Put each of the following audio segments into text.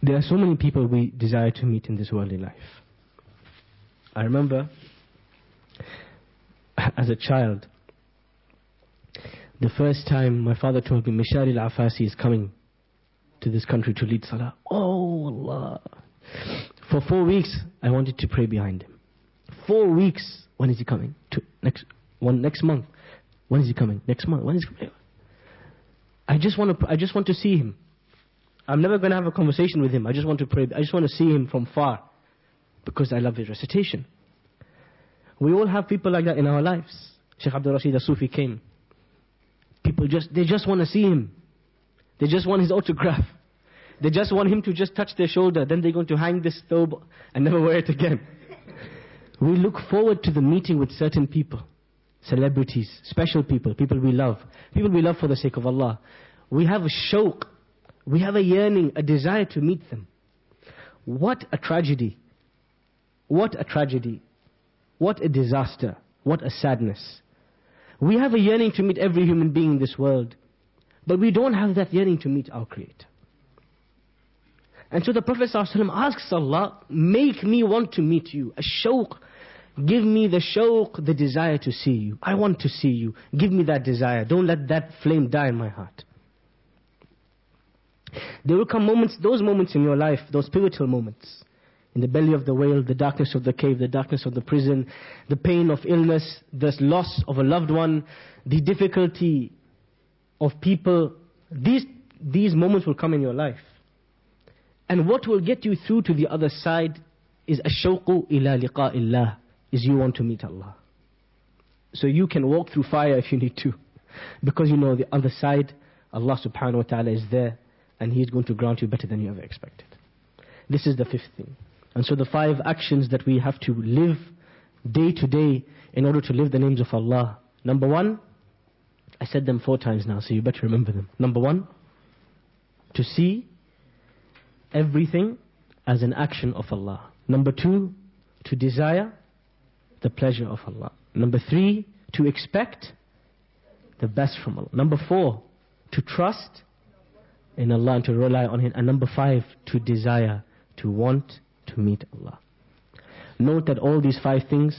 There are so many people we desire to meet in this worldly life. I remember as a child, the first time my father told me Mishari al-Afasi is coming to this country to lead Salah. Oh Allah. For 4 weeks I wanted to pray behind him. 4 weeks. When is he coming? Next month. When is he coming? Next month. When is he coming? I just want to see him. I'm never going to have a conversation with him. I just want to pray. I just want to see him from far because I love his recitation. We all have people like that in our lives. Sheikh Abdul Rashid al-Sufi came. People they just want to see him. They just want his autograph. They just want him to just touch their shoulder. Then they're going to hang this thobe and never wear it again. We look forward to the meeting with certain people. Celebrities, special people, people we love for the sake of Allah. We have a shauq, we have a yearning, a desire to meet them. What a tragedy. What a tragedy. What a disaster. What a sadness. We have a yearning to meet every human being in this world, but we don't have that yearning to meet our Creator. And so the Prophet ﷺ asks Allah, make me want to meet you. A shauq. Give me the shauq, the desire to see you. I want to see you. Give me that desire. Don't let that flame die in my heart. There will come moments, those moments in your life, those pivotal moments. In the belly of the whale, the darkness of the cave, the darkness of the prison, the pain of illness, the loss of a loved one, the difficulty of people. These moments will come in your life. And what will get you through to the other side is ash-shawqu ila liqa'illah, is you want to meet Allah. So you can walk through fire if you need to, because you know the other side, Allah subhanahu wa ta'ala is there, and He is going to grant you better than you ever expected. This is the fifth thing. And so the 5 actions that we have to live day to day in order to live the names of Allah. Number 1, I said them 4 times now, so you better remember them. Number 1, to see everything as an action of Allah. Number 2, to desire the pleasure of Allah. Number 3, to expect the best from Allah. Number 4, to trust in Allah and to rely on Him. And number 5, to desire, to want to meet Allah. Note that all these 5 things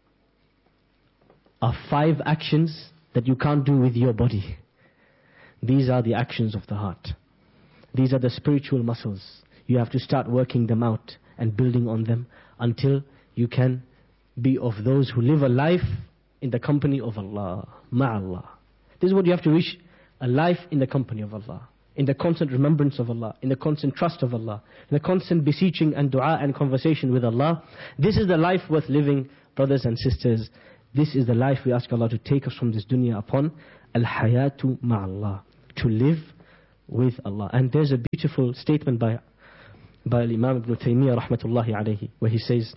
are 5 actions that you can't do with your body. These are the actions of the heart. These are the spiritual muscles. You have to start working them out and building on them until you can be of those who live a life in the company of Allah, ma'Allah. This is what you have to wish, a life in the company of Allah, in the constant remembrance of Allah, in the constant trust of Allah, in the constant beseeching and dua and conversation with Allah. This is the life worth living, brothers and sisters. This is the life we ask Allah to take us from this dunya upon, al-hayatu ma'Allah, to live with Allah. And there's a beautiful statement by Imam Ibn Taymiyyah rahmatullahi alayhi, where he says,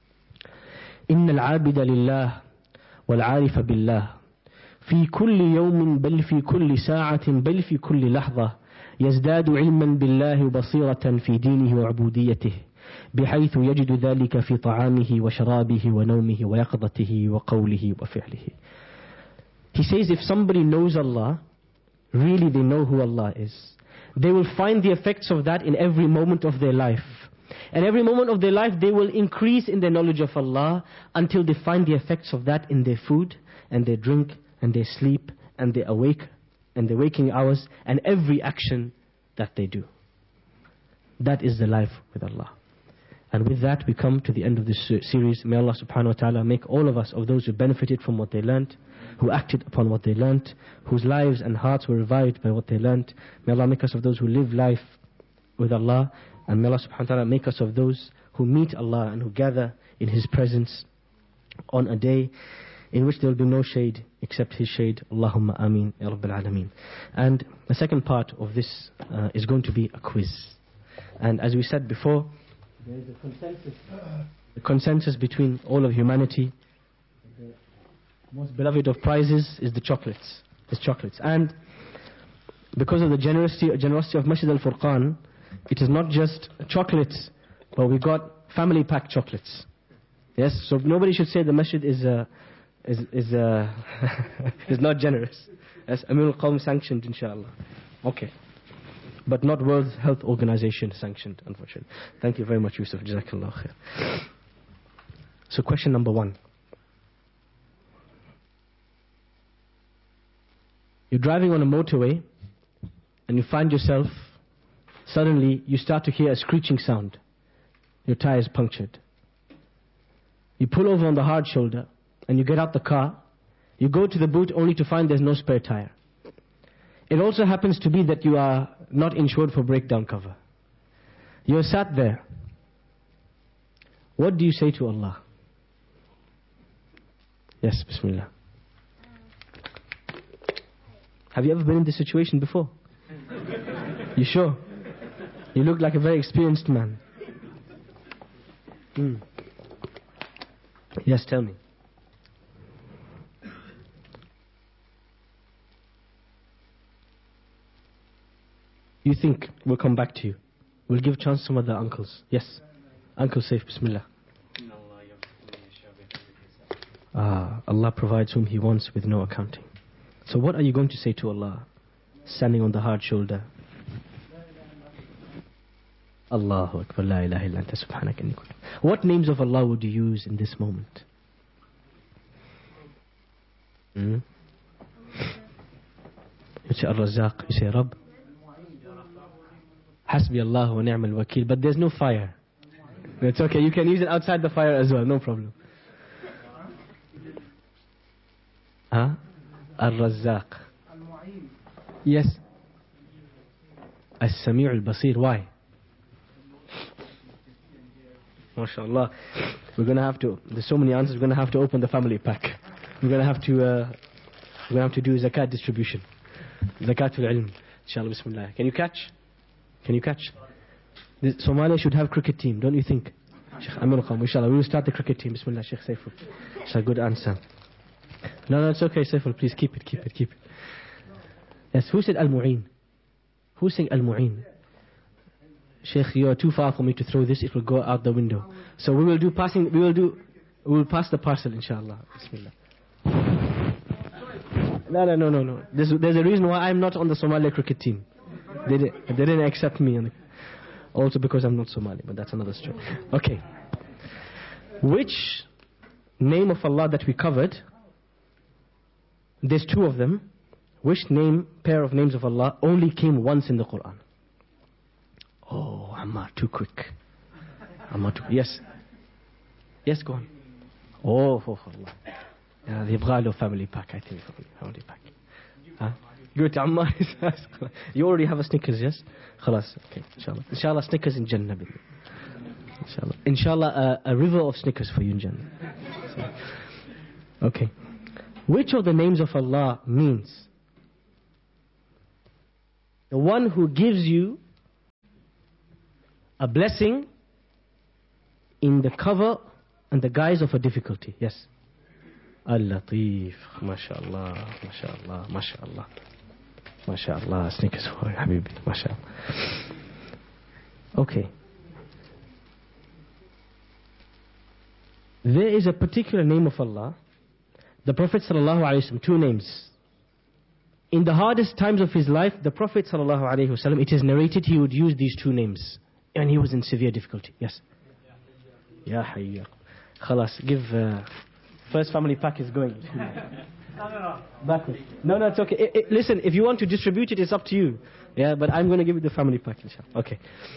إن العابد لله والعارف بالله في كل يوم بل في كل ساعة بل في كل لحظة يزداد علما بالله وبصيرة في دينه وعبوديته بحيث يجد ذلك في طعامه وشرابه ونومه ويقظته وقوله وفعله. He says if somebody knows Allah, really they know who Allah is, they will find the effects of that in every moment of their life. And every moment of their life they will increase in their knowledge of Allah until they find the effects of that in their food and their drink and their sleep and their awake and their waking hours and every action that they do. That is the life with Allah. And with that we come to the end of this series. May Allah subhanahu wa ta'ala make all of us of those who benefited from what they learnt, who acted upon what they learnt, whose lives and hearts were revived by what they learnt. May Allah make us of those who live life with Allah, and may Allah subhanahu wa ta'ala make us of those who meet Allah and who gather in His presence on a day in which there will be no shade except His shade. Allahumma ameen ya Rabbil Alameen. And the second part of this is going to be a quiz. And as we said before, there is a consensus between all of humanity. The most beloved of prizes is the chocolates. And because of the generosity of Masjid Al-Furqan, it is not just chocolates, but we got family pack chocolates. Yes, so nobody should say the masjid is is not generous. As Amir al-Qawm sanctioned, inshallah. Okay. But not World Health Organization sanctioned, unfortunately. Thank you very much, Yusuf. Jazakallah khair. So question number 1. You're driving on a motorway and you find yourself, suddenly you start to hear a screeching sound. Your tire is punctured. You pull over on the hard shoulder and you get out the car. You go to the boot only to find there's no spare tire. It also happens to be that you are not insured for breakdown cover. You're sat there. What do you say to Allah? Yes, Bismillah. Have you ever been in this situation before? You sure? You look like a very experienced man. Yes, tell me. You think we'll come back to you? We'll give chance to some other uncles. Yes, Uncle Saif, Bismillah. Allah provides whom He wants with no accounting. So what are you going to say to Allah, standing on the hard shoulder? Allahu Akbar, la ilaha illa anta subhanaka inni kuntu. What names of Allah would you use in this moment? You say Ar-Razzaq, you say Rabb. Hasbi Allah wa ni'mal wakil. But there's no fire. It's okay, you can use it outside the fire as well, no problem. Huh? Ar-Razzaq. Yes. As-Sami' al-Basir. Why? MashaAllah. We're going to have to, there's so many answers, we're going to have to open the family pack. We're going to have to do zakat distribution. Zakatul ilm. Inshallah, bismillah. Can you catch? Somalia should have cricket team, don't you think? Sheikh Amir Qam, inshallah. We will start the cricket team. Bismillah, Sheikh Saiful. It's a good answer. No, it's okay, Saiful. Please keep it. Yes, who said Al-Mu'in? Who sang Al-Mu'in? Sheikh, you are too far for me to throw this. It will go out the window. So we will pass the parcel, inshallah. Bismillah. No. There's a reason why I'm not on the Somalia cricket team. They didn't accept me. Also because I'm not Somali, but that's another story. Okay. Which name of Allah that we covered, there's 2 of them. Which pair of names of Allah only came once in the Quran? Oh, Ammar, too quick. Yes, go on. Oh, Allah. Yeah, the Ibghalo family pack, I think. Family pack. Huh? Good, Ammar. You already have a Snickers, yes? Khalas, okay, inshallah. Inshallah, Snickers in Jannah. Inshallah, a river of Snickers for you in Jannah. Okay. Which of the names of Allah means the one who gives you a blessing in the cover and the guise of a difficulty? Yes. Al-Latif. MashaAllah. Snickers for Habibi. MashaAllah. Okay. There is a particular name of Allah. The Prophet ﷺ, 2 names. In the hardest times of his life, the Prophet ﷺ, it is narrated he would use these 2 names. And he was in severe difficulty. Yes. Ya Hayya. Khalas, give... first family pack is going. Backward. No, it's okay. Listen, if you want to distribute it, it's up to you. Yeah, but I'm going to give you the family pack, inshallah. Okay.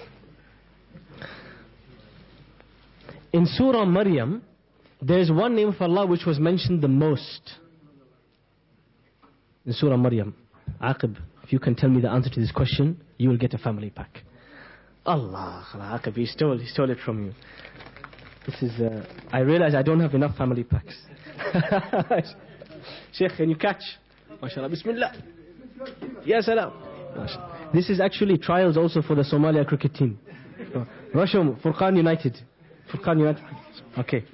In Surah Maryam, there is one name of Allah which was mentioned the most. In Surah Maryam. Aqib, if you can tell me the answer to this question, you will get a family pack. Allah, Aqib, he stole it from you. This is, I realize I don't have enough family packs. Sheikh, can you catch? MashaAllah, Bismillah. Ya salam. This is actually trials also for the Somalia cricket team. Rusham, Furqan United. Okay.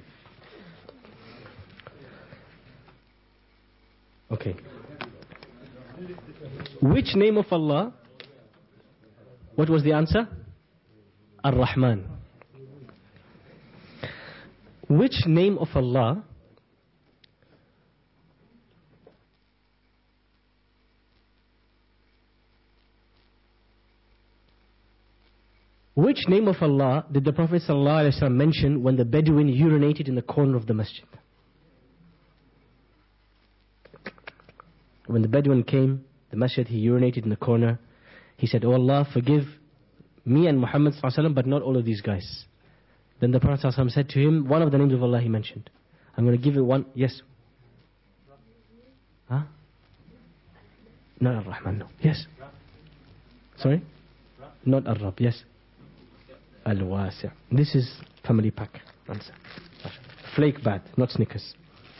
Which name of Allah? What was the answer? Ar-Rahman. Which name of Allah Which name of Allah did the Prophet ﷺ mention when the Bedouin urinated in the corner of the masjid? When the Bedouin came, the masjid, he urinated in the corner. He said, "Oh Allah, forgive me and Muhammad ﷺ, but not all of these guys." Then the Prophet ﷺ said to him, one of the names of Allah he mentioned. I'm going to give you one. Yes. Huh? Not Ar-Rahman, no. Yes. Sorry? Not Ar-Rab, yes. Al-Wasi'. This is family pack. Answer. Flake bath, not Snickers.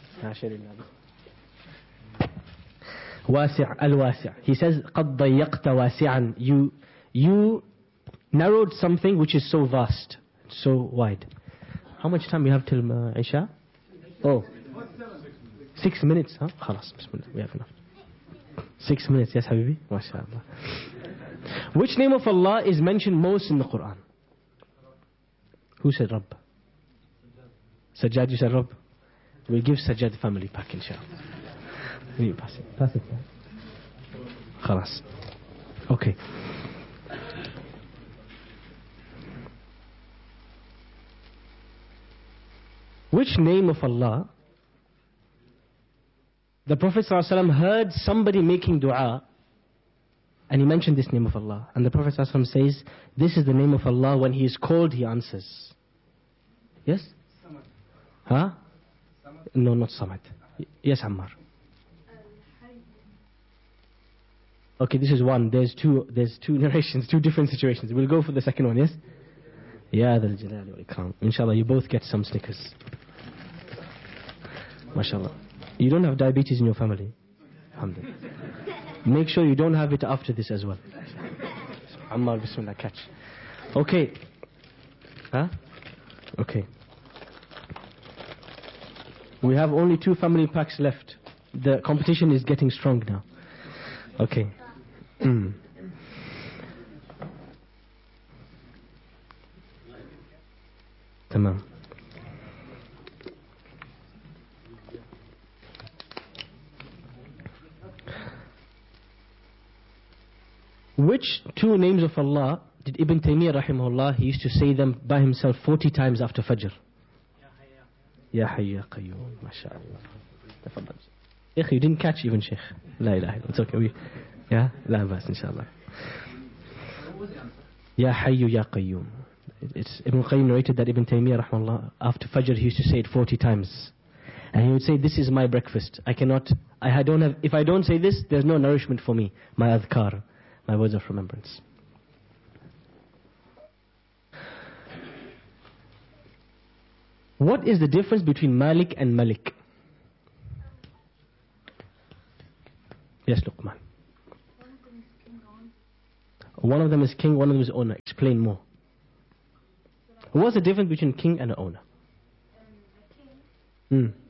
Wasi' Al-Wasi'. He says, قَدْ ضَيَّقْتَ وَاسِعًا. You narrowed something which is so vast, so wide. How much time we have till Isha? Oh, 6 minutes, huh? Khalas, bismillah, we have enough. 6 minutes, yes, Habibi? MashaAllah. Which name of Allah is mentioned most in the Quran? Who said Rabb? Sajjad, you said Rabb? We'll give Sajjad family pack, inshallah. You pass it. Pass it. Khalas. Okay. Which name of Allah? The Prophet ﷺ heard somebody making dua, and he mentioned this name of Allah. And the Prophet ﷺ says, this is the name of Allah. When he is called, he answers. Yes? Samad. Huh? Samad? No, not Samad. Yes, Ammar. Okay, this is one. There's two narrations, two different situations. We'll go for the second one, yes? Ya Dhal Jalali wal Ikram. Inshallah, you both get some Snickers. MashaAllah. You don't have diabetes in your family? Alhamdulillah. Make sure you don't have it after this as well. Ammar, bismillah, catch. Okay. Huh? Okay. We have only 2 family packs left. The competition is getting strong now. Okay. Tamam. Which 2 names of Allah did Ibn Taymiyyah rahimahullah, he used to say them by himself 40 times after Fajr? Ya Hayy Ya Qayyum. MashaAllah. Tafaddal. Sheikh, you didn't catch even Sheikh. La ilaha illallah. It's okay. Yeah? La bas, inshallah. Ya Hayy Ya Qayyum. It's Ibn Qayyim narrated that Ibn Taymiyyah rahimahullah, after Fajr he used to say it 40 times. And he would say, this is my breakfast. If I don't say this, there's no nourishment for me. My adhkar, my words of remembrance. What is the difference between Malik and Malik? Yes, Luqman. One of them is king, one of them is owner. Explain more. What's the difference between king and an owner? A king